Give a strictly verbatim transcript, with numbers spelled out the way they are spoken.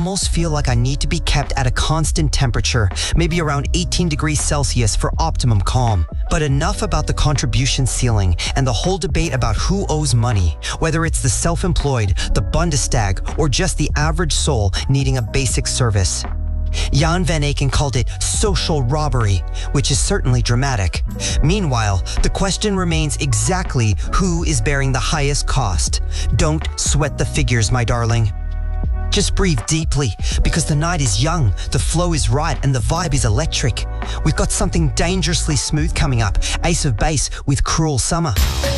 almost feel like I need to be kept at a constant temperature, maybe around eighteen degrees Celsius for optimum calm. But enough about the contribution ceiling and the whole debate about who owes money, whether it's the self-employed, the Bundestag, or just the average soul needing a basic service. Jan van Eycken called it social robbery, which is certainly dramatic. Meanwhile, the question remains exactly who is bearing the highest cost. Don't sweat the figures, my darling. Just breathe deeply, because the night is young, the flow is right, and the vibe is electric. We've got something dangerously smooth coming up, Ace of Base with Cruel Summer.